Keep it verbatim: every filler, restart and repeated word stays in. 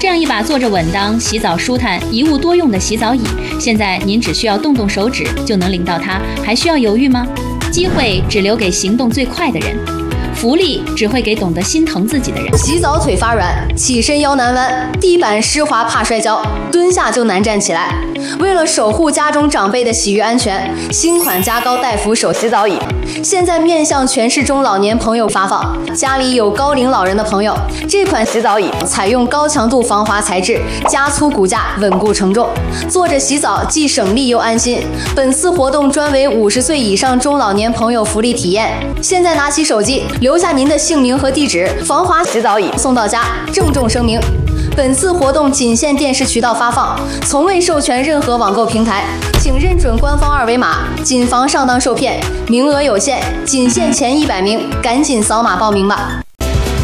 这样一把坐着稳当、洗澡舒坦、一物多用的洗澡椅，现在您只需要动动手指就能领到它，还需要犹豫吗？机会只留给行动最快的人。福利只会给懂得心疼自己的人。 洗澡腿发软，起身腰难弯，地板湿滑怕摔跤，蹲下就难站起来。为了守护家中长辈的洗浴安全，新款加高带扶手洗澡椅现在面向全市中老年朋友发放。家里有高龄老人的朋友，这款洗澡椅采用高强度防滑材质，加粗骨架，稳固承重，坐着洗澡既省力又安心。本次活动专为五十岁以上中老年朋友福利体验。现在拿起手机，留下您的姓名和地址，防滑洗澡椅送到家。郑重声明，本次活动仅限电视渠道发放，从未授权任何网购平台，请认准官方二维码，谨防上当受骗，名额有限，仅限前一百名，赶紧扫码报名吧。